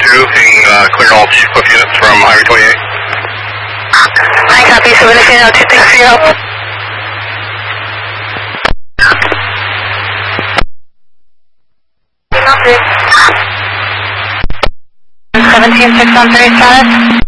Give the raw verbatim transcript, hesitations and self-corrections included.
two and uh, clear all Swift units from Highway twenty-eight. I copy, so we're looking at two, thanks for your help. seventeen six one three status.